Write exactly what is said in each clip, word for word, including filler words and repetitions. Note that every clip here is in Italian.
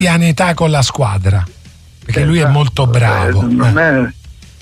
quotidianità con la squadra, perché lui è molto bravo. Eh, non è,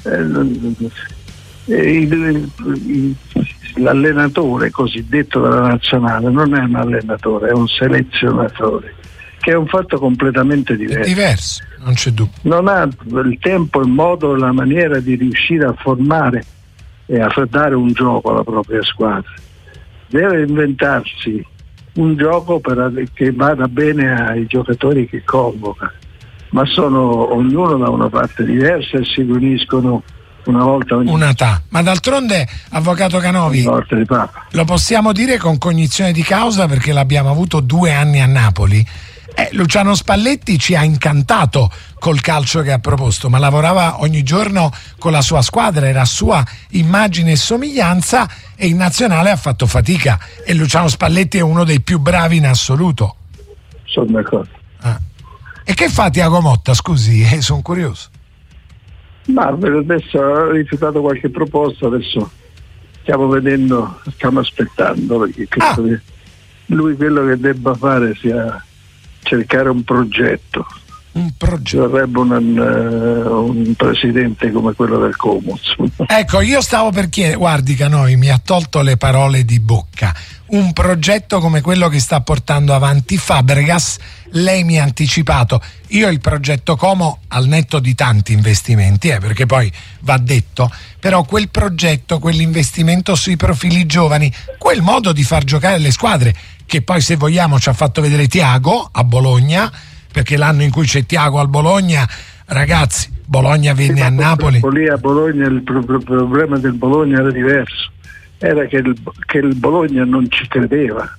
eh, il, il, l'allenatore cosiddetto della nazionale non è un allenatore, è un selezionatore, che è un fatto completamente diverso. È diverso, non c'è dubbio. Non ha il tempo, il modo, la maniera di riuscire a formare e a dare un gioco alla propria squadra. Deve inventarsi un gioco per, che vada bene ai giocatori che convoca, ma sono ognuno da una parte diversa e si riuniscono una volta ogni una ta. Ma d'altronde, avvocato Canovi, lo possiamo dire con cognizione di causa, perché l'abbiamo avuto due anni a Napoli. Eh, Luciano Spalletti ci ha incantato col calcio che ha proposto, ma lavorava ogni giorno con la sua squadra, era sua immagine e somiglianza, e in nazionale ha fatto fatica, e Luciano Spalletti è uno dei più bravi in assoluto. Sono d'accordo. Ah. E che fa Tiago Motta, scusi? Eh, sono curioso. Ma adesso ha rifiutato qualche proposta, adesso stiamo vedendo, stiamo aspettando, perché credo ah. che lui quello che debba fare sia cercare un progetto. Un progetto. Vorrebbe un, uh, un presidente come quello del Comus. Ecco, io stavo per chiedere, guardi Canovi, mi ha tolto le parole di bocca. Un progetto come quello che sta portando avanti Fabregas, lei mi ha anticipato. Io il progetto Como, al netto di tanti investimenti, eh, perché poi va detto, però quel progetto, quell'investimento sui profili giovani, quel modo di far giocare le squadre, che poi, se vogliamo, ci ha fatto vedere Tiago a Bologna, perché l'anno in cui c'è Tiago al Bologna, ragazzi, Bologna venne sì, a Napoli. Lì a Bologna il pro- pro- problema del Bologna era diverso, era che il, che il Bologna non ci credeva,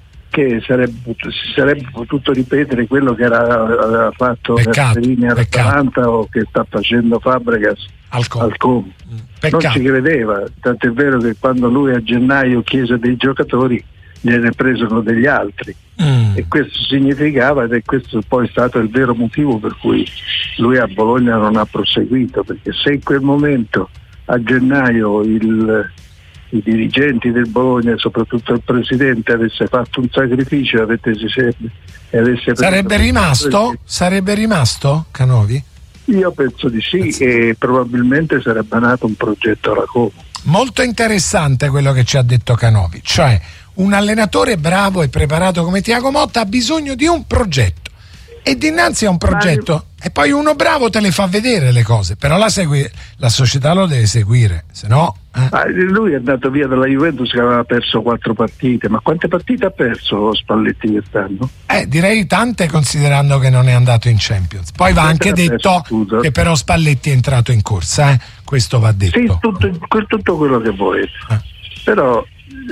che sarebbe, si sarebbe potuto ripetere quello che era, aveva fatto Gasperini all'Atalanta o che sta facendo Fabregas al Como. Non ci credeva, tant'è vero che quando lui a gennaio chiese dei giocatori gliene presero degli altri, mm. e questo significava, ed è questo poi stato il vero motivo per cui lui a Bologna non ha proseguito, perché se in quel momento a gennaio il, i dirigenti del Bologna e soprattutto il presidente avesse fatto un sacrificio, avete, se, avesse sarebbe rimasto? Sarebbe rimasto Canovi? Io penso di sì, e probabilmente sarebbe nato un progetto alla Como. Molto interessante quello che ci ha detto Canovi, cioè un allenatore bravo e preparato come Tiago Motta ha bisogno di un progetto, e dinanzi a un progetto e poi uno bravo te le fa vedere le cose, però la, segui, la società lo deve seguire, se no eh. ah, lui è andato via dalla Juventus che aveva perso quattro partite. Ma quante partite ha perso Spalletti quest'anno? Eh, direi tante, considerando che non è andato in Champions. Poi va anche detto perso, che però Spalletti è entrato in corsa, eh? Questo va detto. Sì, tutto, tutto quello che volete, eh. però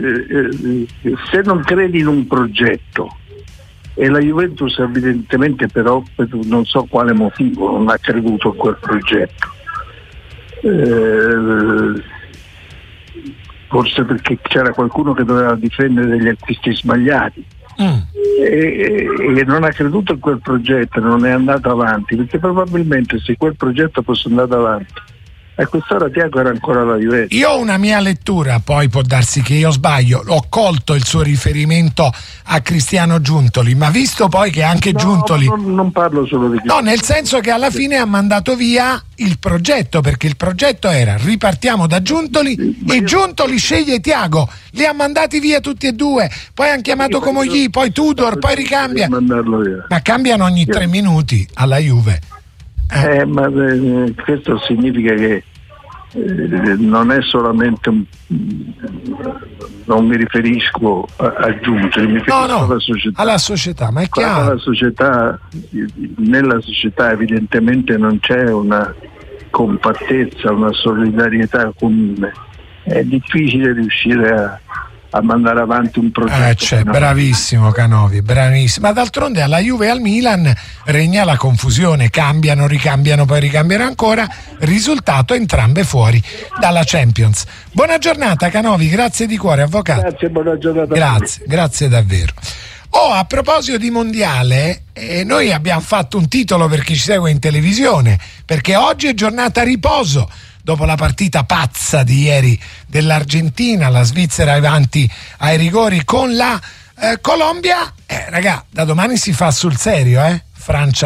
Eh, eh, se non credi in un progetto, e la Juventus evidentemente però per non so quale motivo non ha creduto in quel progetto, eh, forse perché c'era qualcuno che doveva difendere degli acquisti sbagliati, mm. e, e non ha creduto in quel progetto, non è andato avanti, perché probabilmente se quel progetto fosse andato avanti a quest'ora Tiago era ancora la Juventus. Io ho una mia lettura, poi può darsi che io sbaglio, ho colto il suo riferimento a Cristiano Giuntoli, ma visto poi che anche no, Giuntoli non, non parlo solo di no, nel senso che alla fine ha mandato via il progetto, perché il progetto era ripartiamo da Giuntoli, sì, e io... Giuntoli sceglie Tiago, li ha mandati via tutti e due, poi hanno chiamato Comogli, poi Tudor, poi ricambia, ma cambiano ogni tre minuti alla Juve. Eh, ma eh, questo significa che eh, non è solamente un, non mi riferisco a, a Giuntoli, mi riferisco no, no, alla società. alla società, ma è chiaro. La società, nella società evidentemente non c'è una compattezza, una solidarietà comune. È difficile riuscire a a mandare avanti un progetto. Eh, cioè, bravissimo Canovi, bravissimo. Ma d'altronde alla Juve e al Milan regna la confusione, cambiano, ricambiano, poi ricambiano ancora, risultato entrambe fuori dalla Champions. Buona giornata Canovi, grazie di cuore, avvocato. Grazie, buona giornata. Grazie, grazie davvero. Oh, a proposito di mondiale, eh, noi abbiamo fatto un titolo per chi ci segue in televisione, perché oggi è giornata a riposo. Dopo la partita pazza di ieri dell'Argentina, la Svizzera avanti ai rigori con la eh, Colombia, eh, ragà, da domani si fa sul serio, eh? Francia